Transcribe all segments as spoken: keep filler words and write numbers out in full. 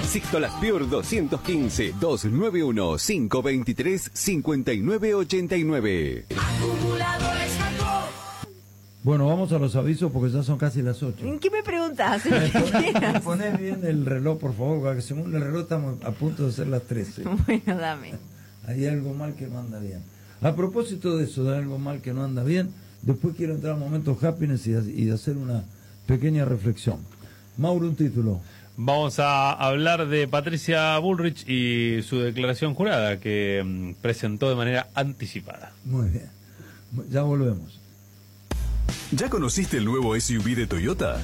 Sixto Las Pior doscientos quince, doscientos noventa y uno, quinientos veintitrés, cincuenta y nueve ochenta y nueve. Acumuladores Jacob. Bueno, vamos a los avisos porque ya son casi las ocho. ¿En qué me preguntas? Poné, poné bien el reloj, por favor, porque según el reloj estamos a punto de ser las trece. Bueno, dame. Hay algo mal que no anda bien. A propósito de eso, de algo mal que no anda bien, después quiero entrar a momentos happiness y, y de hacer una pequeña reflexión. Mauro, un título. Vamos a hablar de Patricia Bullrich y su declaración jurada que um, presentó de manera anticipada. Muy bien. Ya volvemos. ¿Ya conociste el nuevo S U V de Toyota?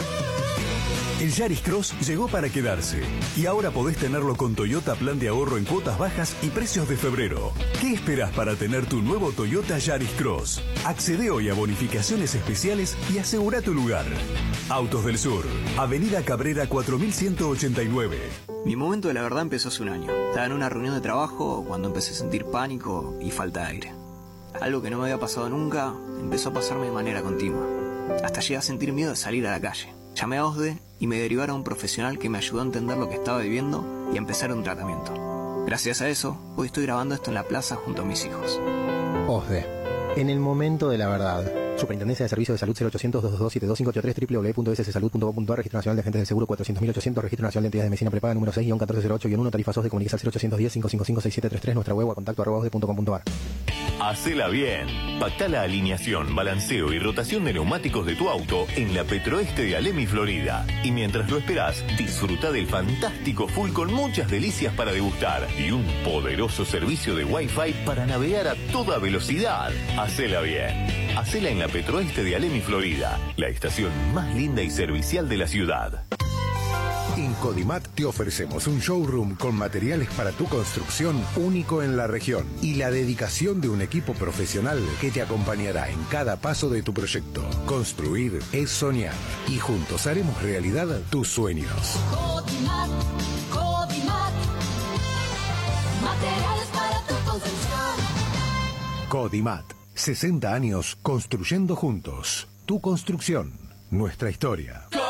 El Yaris Cross llegó para quedarse y ahora podés tenerlo con Toyota Plan de Ahorro en cuotas bajas y precios de febrero. ¿Qué esperás para tener tu nuevo Toyota Yaris Cross? Accede hoy a bonificaciones especiales y asegura tu lugar. Autos del Sur, Avenida Cabrera cuatro mil ciento ochenta y nueve. Mi momento de la verdad empezó hace un año. Estaba en una reunión de trabajo cuando empecé a sentir pánico y falta de aire. Algo que no me había pasado nunca empezó a pasarme de manera continua. Hasta llegué a sentir miedo de salir a la calle. Llamé a OSDE y me derivaron a un profesional que me ayudó a entender lo que estaba viviendo y a empezar un tratamiento. Gracias a eso, hoy estoy grabando esto en la plaza junto a mis hijos. OSDE, en el momento de la verdad. Superintendencia de Servicios de Salud cero ochocientos, doscientos veintidós, siete dos cinco ocho tres, doble u doble u doble u punto s s salud punto gov punto a r, Registro Nacional de Agentes del Seguro cuatrocientos mil ochocientos, Registro Nacional de Entidades de Medicina Prepaga número seis guión catorce cero ocho guión uno, tarifa S O S de comunicación cero ochocientos diez, cinco cinco cinco, seis siete tres tres, nuestra web o a contacto arroba osde punto com punto a r. Hacela bien. Pactá la alineación, balanceo y rotación de neumáticos de tu auto en la Petroeste de Alem y Florida. Y mientras lo esperás, disfruta del fantástico full con muchas delicias para degustar y un poderoso servicio de Wi-Fi para navegar a toda velocidad. Hacela bien. Hacela en la Petroeste de Alem y Florida, la estación más linda y servicial de la ciudad. En Codimat te ofrecemos un showroom con materiales para tu construcción único en la región y la dedicación de un equipo profesional que te acompañará en cada paso de tu proyecto. Construir es soñar y juntos haremos realidad tus sueños. Codimat, Codimat. Materiales para tu construcción. Codimat, sesenta años construyendo juntos. Tu construcción, nuestra historia.